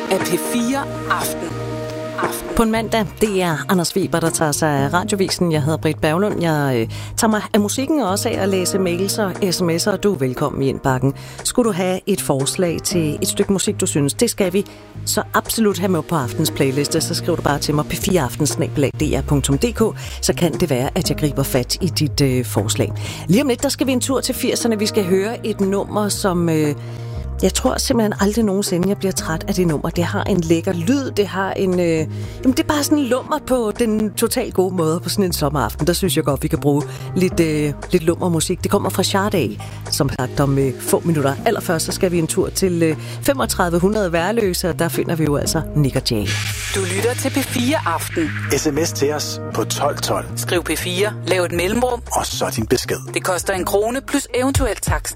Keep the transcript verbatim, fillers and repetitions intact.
af P fire Aften. Aften. På en mandag, det er Anders Weber, der tager sig af radiovisen. Jeg hedder Britt Berglund. Jeg øh, tager mig af musikken og også af at læse mails og sms'er, og du er velkommen i indbakken. Skulle du have et forslag til et stykke musik, du synes, det skal vi så absolut have med på aftens playliste, så skriv du bare til mig p fire aften snabel-a d r punktum d k, så kan det være, at jeg griber fat i dit øh, forslag. Lige om lidt, der skal vi en tur til firserne. Vi skal høre et nummer, som... Øh, Jeg tror simpelthen aldrig nogensinde, jeg bliver træt af det nummer. Det har en lækker lyd, det har en... Øh, jamen det er bare sådan en lummer på den totalt gode måde på sådan en sommeraften. Der synes jeg godt, vi kan bruge lidt, øh, lidt lummermusik. Det kommer fra Sade, som sagt om øh, få minutter. Allerførst så skal vi en tur til øh, femogtredive hundrede Værløse, og der finder vi jo altså Nick og Jay. Du lytter til P fire Aften. Sms til os på tolv tolv. Skriv P fire, lav et mellemrum, og så din besked. det koster en krone plus eventuelt takst.